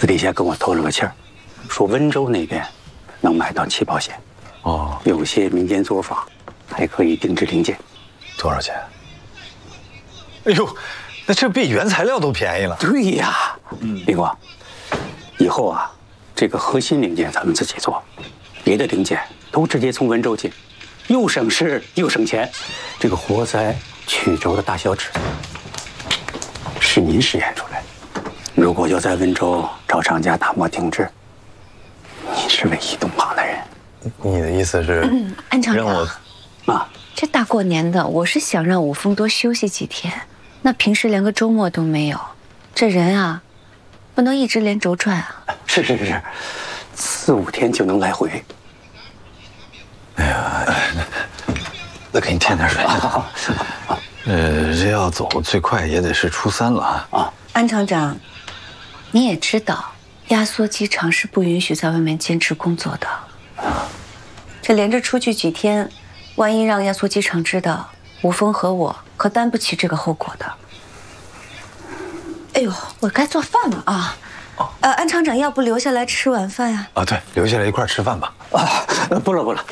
私底下跟我透了个气儿，说温州那边能买到起跑线。哦，有些民间作坊还可以定制零件。 多少钱？哎呦，那这比原材料都便宜了。 对呀，林光，以后啊，这个核心零件咱们自己做，别的零件都直接从温州进，又省事又省钱。这个活塞、曲轴的大小尺寸是您实验出来的。如果要在温州找厂家打磨定制，你是唯一懂行的人。 你的意思是， 安厂让我长啊，这大过年的，我是想让武峰多休息几天。那平时连个周末都没有，这人啊，不能一直连轴转啊。 是，4、5天就能来回。 哎呀，那给你添点水。好。这要走最快也得是初3了啊。 安厂长，你也知道，压缩机厂是不允许在外面坚持工作的。这连着出去几天，万一让压缩机厂知道，武峰和我可担不起这个后果的。哎呦，我该做饭了啊！安厂长，要不留下来吃晚饭呀？ 啊，对，留下来一块吃饭吧。 不了，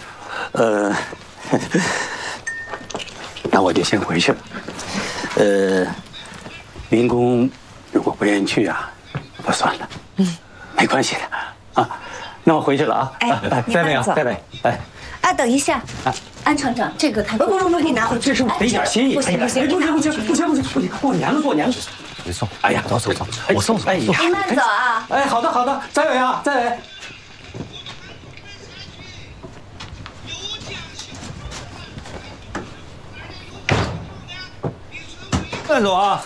那我就先回去了。林公如果不愿意去啊，那算了，没关系的啊。那我回去了啊。再会啊，再会。 等一下，安厂长，这个他不，你拿回，这是我的一点心意。不行，过年了。 别送。 哎呀，走，我送。哎呀， 你慢走啊。 好的，再会啊，再会。 慢走啊。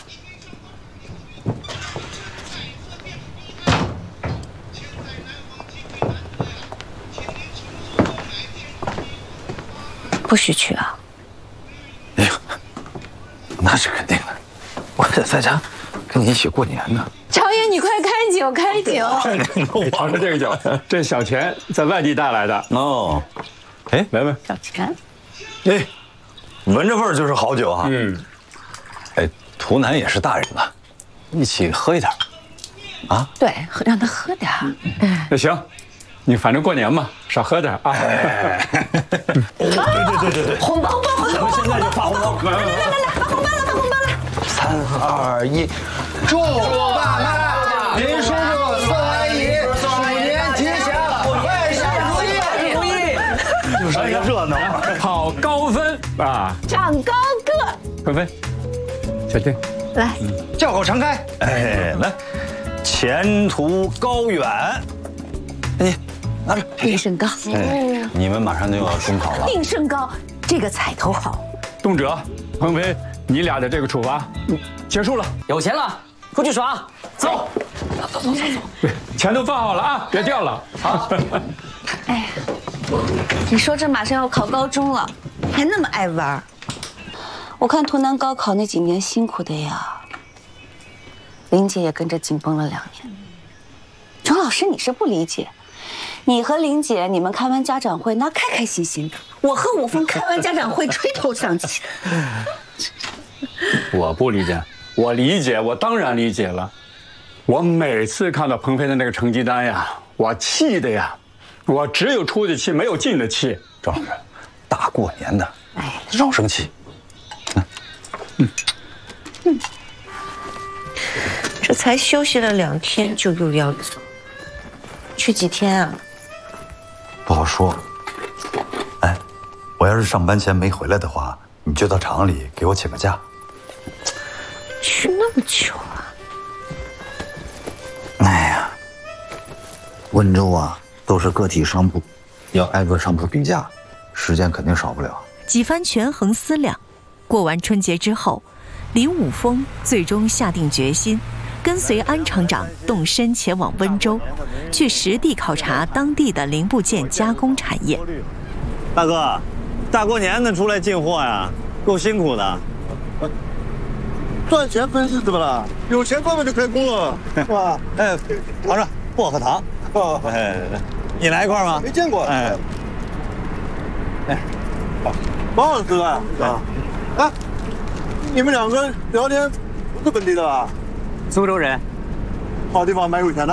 不许去啊！ 哎呀，那是肯定的，我得在家跟你一起过年呢。 朝爷，你快开酒，开酒！ 尝尝这个酒，这小钱在外地带来的哦。哎，来， 小钱。 哎，闻着味儿就是好酒哈。哎，图南也是大人了，一起喝一点。啊？ 对，让他喝点。 那行。你反正过年嘛，少喝点啊！ 对， 红包， 咱们现在就发红包！ 来，发红包了 ！3、2、1，祝爸妈、林叔叔、宋阿姨鼠年吉祥，万事如意！就是一个热闹， 考高分啊， 长高个， 分，小丁， 来， 叫口常开，来，前途高远，你。拿着， 定身高。 你们马上就要中考了。 定身高，这个彩头好。 东哲、鹏飞，你俩的这个处罚结束了。 有钱了，出去耍，走。 钱都放好了啊，别掉了。 好。 哎呀，你说这马上要考高中了，还那么爱玩。我看图南高考那几年辛苦的呀，林姐也跟着紧绷了2年。钟老师，你是不理解。你和林姐，你们开完家长会那开开心心的，我和武峰开完家长会垂头丧气。 我不理解，我理解，我当然理解了。我每次看到鹏飞的那个成绩单呀，我气的呀，我只有出的气，没有进的气。 赵老师，大过年的，少生气。 这才休息了2天，就又要走， 去几天啊？ 不好说。哎，我要是上班前没回来的话，你就到厂里给我请个假。 去那么久啊？ 哎呀，温州啊都是个体商铺，要挨个上铺比价，时间肯定少不了。 几番权衡思量，过完春节之后，林武峰最终下定决心，跟随安厂长动身前往温州，去实地考察当地的零部件加工产业。 大哥，大过年的出来进货呀，够辛苦的。 赚钱分日子不啦？有钱根本就开工了，是吧？ 哎，尝尝薄荷糖。哎，你来一块吗？ 没见过。 哎， 蛮好吃的啊。啊，你们2个聊天不是本地的吧？ 苏州人。 好地方蛮有钱的。